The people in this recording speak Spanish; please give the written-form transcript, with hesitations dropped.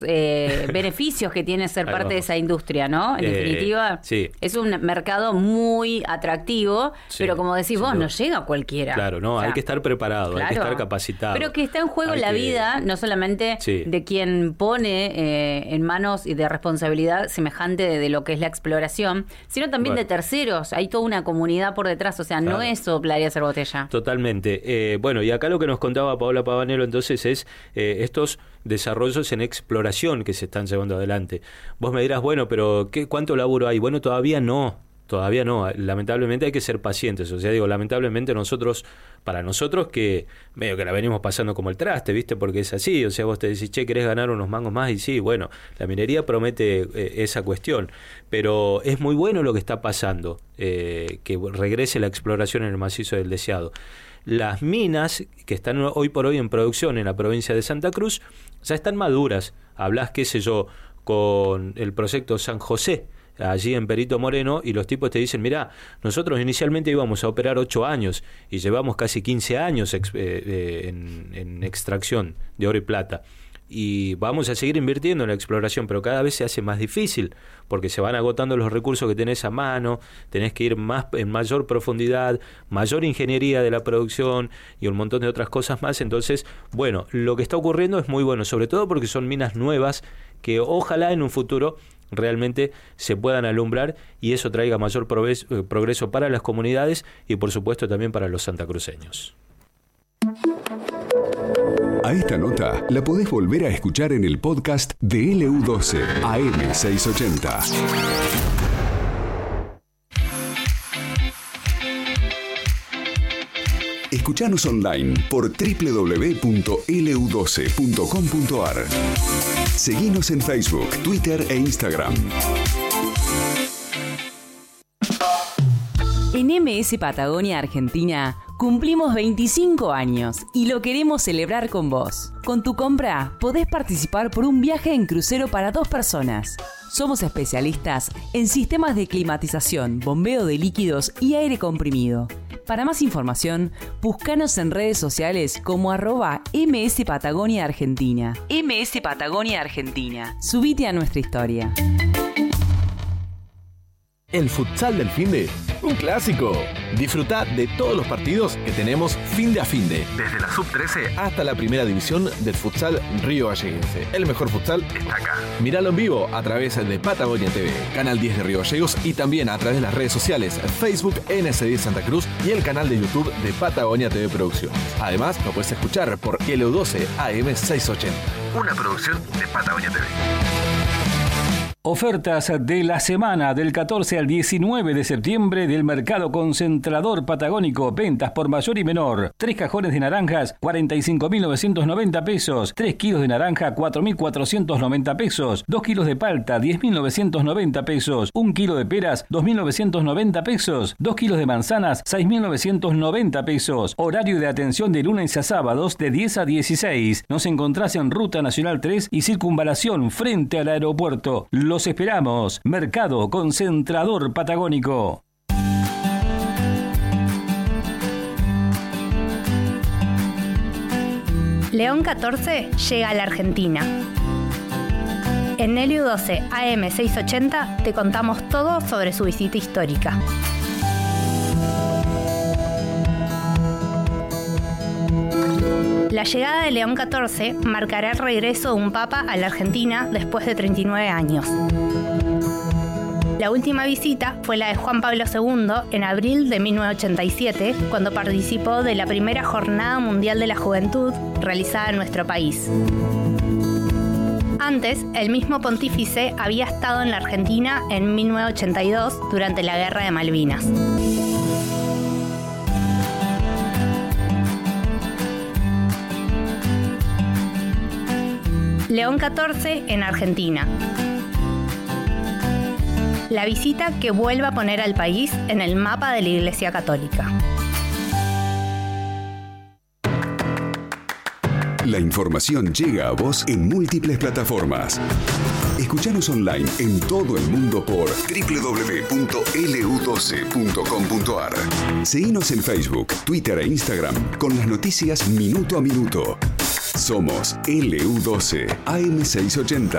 beneficios que tiene ser parte de esa industria, ¿no? En definitiva, sí. Es un mercado muy atractivo, sí, pero como decís vos, no llega a cualquiera. Claro, no, hay que estar preparado, claro, hay que estar capacitado. Pero que está en juego la vida, no solamente de quien pone en manos y de responsabilidad semejante de lo que es la exploración, sino también de terceros. Hay toda una comunidad por detrás, o sea, no es soplar y hacer botella. Totalmente. Bueno, y acá lo que nos contaba Paola Pavanello entonces es estos desarrollos en exploración que se están llevando adelante. Vos me dirás, bueno, pero ¿cuánto laburo hay? Bueno, todavía no. Lamentablemente hay que ser pacientes. O sea, digo, lamentablemente para nosotros que medio que la venimos pasando como el traste, ¿viste? Porque es así. O sea, vos te decís, ¿querés ganar unos mangos más? Y sí, bueno, la minería promete esa cuestión. Pero es muy bueno lo que está pasando, que regrese la exploración en el macizo del Deseado. Las minas que están hoy por hoy en producción en la provincia de Santa Cruz ya están maduras. Hablás, qué sé yo, con el proyecto San José, allí en Perito Moreno, y los tipos te dicen, mirá, nosotros inicialmente íbamos a operar 8 años y llevamos casi 15 años en extracción de oro y plata. Y vamos a seguir invirtiendo en la exploración, pero cada vez se hace más difícil, porque se van agotando los recursos que tenés a mano, tenés que ir en mayor profundidad, mayor ingeniería de la producción y un montón de otras cosas más. Entonces, bueno, lo que está ocurriendo es muy bueno, sobre todo porque son minas nuevas que ojalá en un futuro realmente se puedan alumbrar y eso traiga mayor progreso para las comunidades y por supuesto también para los santacruceños. A esta nota la podés volver a escuchar en el podcast de LU12 AM680. Escuchanos online por www.lu12.com.ar. Seguinos en Facebook, Twitter e Instagram. En MS Patagonia Argentina cumplimos 25 años y lo queremos celebrar con vos. Con tu compra podés participar por un viaje en crucero para 2 personas. Somos especialistas en sistemas de climatización, bombeo de líquidos y aire comprimido. Para más información, búscanos en redes sociales como @MS Patagonia Argentina. MS Patagonia Argentina. Subite a nuestra historia. El futsal del finde, un clásico. Disfruta de todos los partidos que tenemos finde a finde, desde la sub-13 hasta la primera división del futsal Río Galleguense. El mejor futsal está acá. Míralo en vivo a través de Patagonia TV, Canal 10 de Río Gallegos y también a través de las redes sociales Facebook NS10 Santa Cruz y el canal de YouTube de Patagonia TV Producciones. Además, lo puedes escuchar por LU12 AM680, una producción de Patagonia TV. Ofertas de la semana del 14 al 19 de septiembre del Mercado Concentrador Patagónico. Ventas por mayor y menor. 3 cajones de naranjas, 45.990 pesos. 3 kilos de naranja, 4.490 pesos. 2 kilos de palta, 10.990 pesos. 1 kilo de peras, 2.990 pesos. 2 kilos de manzanas, 6.990 pesos. Horario de atención de lunes a sábados de 10 a 16. Nos encontrás en Ruta Nacional 3 y Circunvalación frente al aeropuerto. Los esperamos. Mercado Concentrador Patagónico. León 14 llega a la Argentina. En LU12 AM680 te contamos todo sobre su visita histórica. La llegada de León XIV marcará el regreso de un papa a la Argentina después de 39 años. La última visita fue la de Juan Pablo II en abril de 1987, cuando participó de la primera Jornada Mundial de la Juventud realizada en nuestro país. Antes, el mismo pontífice había estado en la Argentina en 1982 durante la Guerra de Malvinas. León XIV en Argentina. La visita que vuelve a poner al país en el mapa de la Iglesia Católica. La información llega a vos en múltiples plataformas. Escuchanos online en todo el mundo por www.lu12.com.ar. Seguinos en Facebook, Twitter e Instagram con las noticias minuto a minuto. Somos LU12 AM680.